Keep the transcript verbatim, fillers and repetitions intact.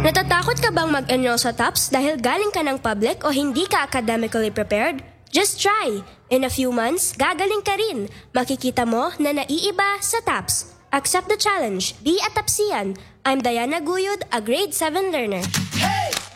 Natatakot ka bang mag-enroll sa TOPS dahil galing ka ng public o hindi ka academically prepared? Just try! In a few months, gagaling ka rin. Makikita mo na naiiba sa TOPS. Accept the challenge. Be a TOPSian. I'm Diana Guyod, a grade seven learner.